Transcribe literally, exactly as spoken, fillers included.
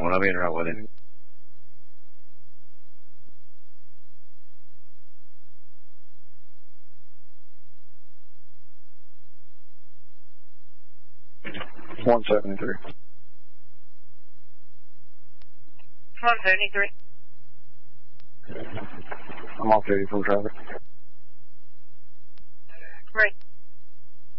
When I'm in, right with him. one seventy-three. one seventy-three. I'm off duty from traffic. Right.